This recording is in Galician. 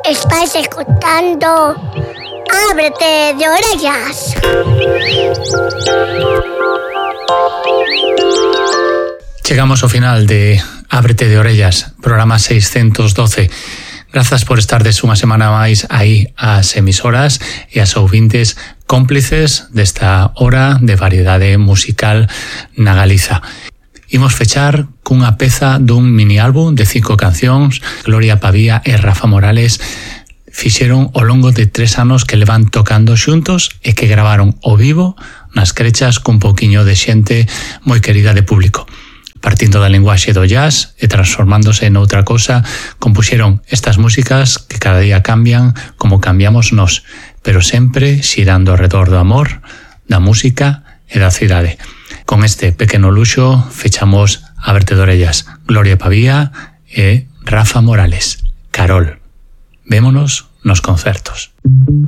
Estáis escuchando Ábrete de Orellas. Chegamos ao final de Ábrete de Orellas, programa 612. Grazas por estardes unha semana máis aí ás emisoras e as ouvintes cómplices desta hora de variedade musical na Galiza. Imos fechar cunha peza dun mini álbum de 5 cancións. Gloria Pavía e Rafa Morales fixeron ao longo de 3 anos que levan tocando xuntos e que gravaron ao vivo nas crechas cun pouquiño de xente moi querida de público. Partindo da linguaxe do jazz e transformándose en outra cosa, compuxeron estas músicas que cada día cambian como cambiamos nós, pero sempre xirando ao redor do amor, da música e da cidade. Con este pequeno luxo fechamos Ábrete de Orellas. Gloria Pavía e Rafa Morales. Carol. Vémonos nos concertos.